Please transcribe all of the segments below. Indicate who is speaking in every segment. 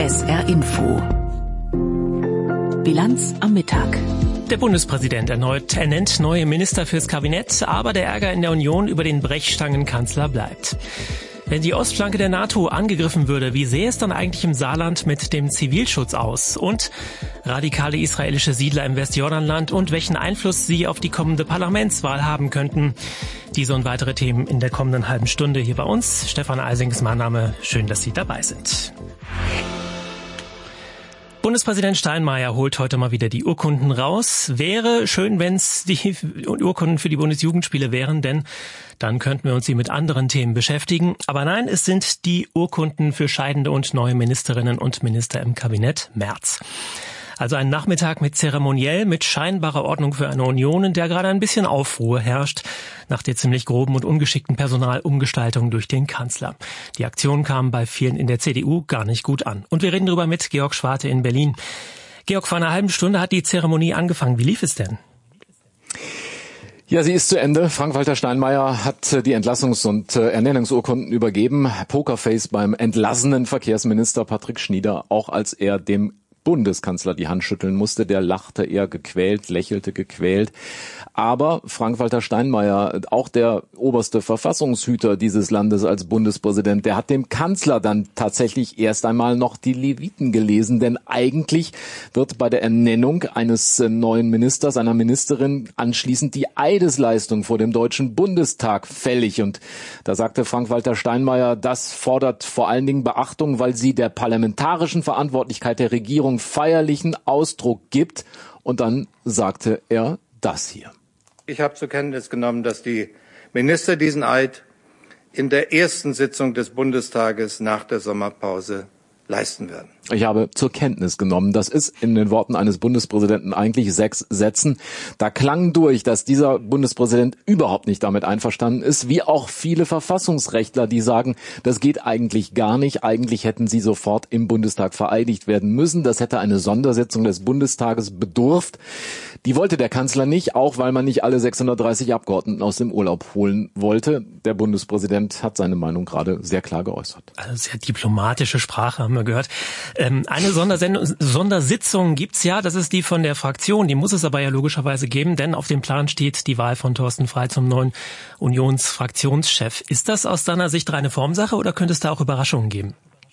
Speaker 1: SR Info. Bilanz am Mittag.
Speaker 2: Der Bundespräsident ernennt neue Minister fürs Kabinett, aber der Ärger in der Union über den Brechstangenkanzler bleibt. Wenn die Ostflanke der NATO angegriffen würde, wie sähe es dann eigentlich im Saarland mit dem Zivilschutz aus? Und radikale israelische Siedler im Westjordanland und welchen Einfluss sie auf die kommende Parlamentswahl haben könnten. Diese und weitere Themen in der kommenden halben Stunde hier bei uns. Stefan Eising ist mein Name. Schön, dass Sie dabei sind. Bundespräsident Steinmeier holt heute mal wieder die Urkunden raus. Wäre schön, wenn es die Urkunden für die Bundesjugendspiele wären, denn dann könnten wir uns hier mit anderen Themen beschäftigen. Aber nein, es sind die Urkunden für scheidende und neue Ministerinnen und Minister im Kabinett Merz. Also ein Nachmittag mit zeremoniell, mit scheinbarer Ordnung für eine Union, in der gerade ein bisschen Aufruhr herrscht, nach der ziemlich groben und ungeschickten Personalumgestaltung durch den Kanzler. Die Aktion kam bei vielen in der CDU gar nicht gut an. Und wir reden darüber mit Georg Schwarte in Berlin. Georg, vor einer halben Stunde hat die Zeremonie angefangen. Wie lief es denn?
Speaker 3: Ja, sie ist zu Ende. Frank-Walter Steinmeier hat die Entlassungs- und Ernennungsurkunden übergeben. Pokerface beim entlassenen Verkehrsminister Patrick Schnieder, auch als er dem Bundeskanzler die Hand schütteln musste. Der lachte eher gequält, lächelte gequält. Aber Frank-Walter Steinmeier, auch der oberste Verfassungshüter dieses Landes als Bundespräsident, der hat dem Kanzler dann tatsächlich erst einmal noch die Leviten gelesen. Denn eigentlich wird bei der Ernennung eines neuen Ministers, einer Ministerin, anschließend die Eidesleistung vor dem Deutschen Bundestag fällig. Und da sagte Frank-Walter Steinmeier, das fordert vor allen Dingen Beachtung, weil sie der parlamentarischen Verantwortlichkeit der Regierung feierlichen Ausdruck gibt. Und dann sagte er das hier.
Speaker 4: Ich habe zur Kenntnis genommen, dass die Minister diesen Eid in der ersten Sitzung des Bundestages nach der Sommerpause leisten werden.
Speaker 3: Ich habe zur Kenntnis genommen, das ist in den Worten eines Bundespräsidenten eigentlich 6 Sätzen. Da klang durch, dass dieser Bundespräsident überhaupt nicht damit einverstanden ist, wie auch viele Verfassungsrechtler, die sagen, das geht eigentlich gar nicht. Eigentlich hätten sie sofort im Bundestag vereidigt werden müssen. Das hätte eine Sondersitzung des Bundestages bedurft. Die wollte der Kanzler nicht, auch weil man nicht alle 630 Abgeordneten aus dem Urlaub holen wollte. Der Bundespräsident hat seine Meinung gerade sehr klar geäußert.
Speaker 2: Also sehr diplomatische Sprache haben wir gehört. Eine Sondersitzung gibt's ja, das ist die von der Fraktion, die muss es aber ja logischerweise geben, denn auf dem Plan steht die Wahl von Thorsten Frey zum neuen Unionsfraktionschef. Ist das aus deiner Sicht reine Formsache oder könnte es da auch Überraschungen geben?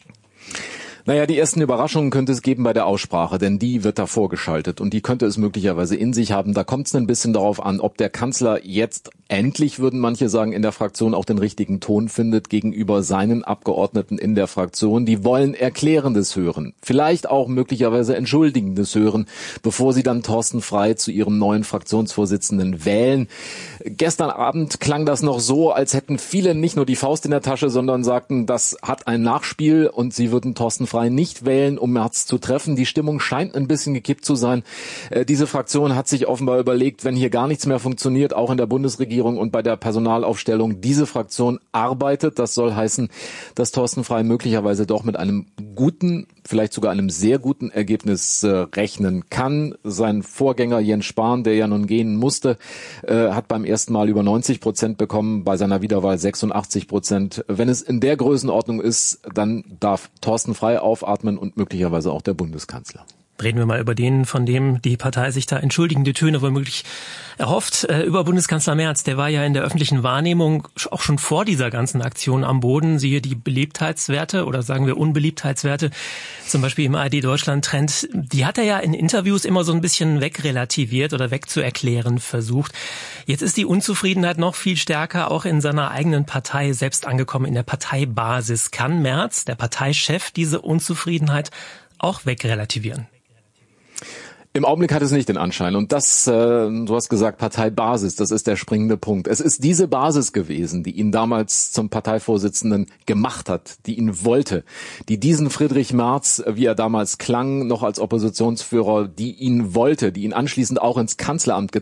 Speaker 3: Naja, die ersten Überraschungen könnte es geben bei der Aussprache, denn die wird da vorgeschaltet und die könnte es möglicherweise in sich haben. Da kommt es ein bisschen darauf an, ob der Kanzler jetzt endlich, würden manche sagen, in der Fraktion auch den richtigen Ton findet gegenüber seinen Abgeordneten in der Fraktion. Die wollen Erklärendes hören, vielleicht auch möglicherweise Entschuldigendes hören, bevor sie dann Thorsten Frey zu ihrem neuen Fraktionsvorsitzenden wählen. Gestern Abend klang das noch so, als hätten viele nicht nur die Faust in der Tasche, sondern sagten, das hat ein Nachspiel und sie würden Thorsten Frey nicht wählen, um Merz zu treffen. Die Stimmung scheint ein bisschen gekippt zu sein. Diese Fraktion hat sich offenbar überlegt, wenn hier gar nichts mehr funktioniert, auch in der Bundesregierung und bei der Personalaufstellung, diese Fraktion arbeitet. Das soll heißen, dass Thorsten Frey möglicherweise doch mit einem guten, vielleicht sogar einem sehr guten Ergebnis rechnen kann. Sein Vorgänger Jens Spahn, der ja nun gehen musste, hat beim ersten Mal über 90% bekommen, bei seiner Wiederwahl 86%. Wenn es in der Größenordnung ist, dann darf Thorsten Frey aufatmen und möglicherweise auch der Bundeskanzler.
Speaker 2: Reden wir mal über den, von dem die Partei sich da entschuldigende Töne womöglich erhofft, über Bundeskanzler Merz. Der war ja in der öffentlichen Wahrnehmung auch schon vor dieser ganzen Aktion am Boden. Siehe die Beliebtheitswerte oder sagen wir Unbeliebtheitswerte, zum Beispiel im ARD-Deutschland-Trend. Die hat er ja in Interviews immer so ein bisschen wegrelativiert oder wegzuerklären versucht. Jetzt ist die Unzufriedenheit noch viel stärker auch in seiner eigenen Partei selbst angekommen, in der Parteibasis. Kann Merz, der Parteichef, diese Unzufriedenheit auch wegrelativieren?
Speaker 3: Im Augenblick hat es nicht den Anschein. Und das, du hast gesagt, Parteibasis, das ist der springende Punkt. Es ist diese Basis gewesen, die ihn damals zum Parteivorsitzenden gemacht hat, die ihn wollte, die diesen Friedrich Merz, wie er damals klang, noch als Oppositionsführer, die ihn wollte, die ihn anschließend auch ins Kanzleramt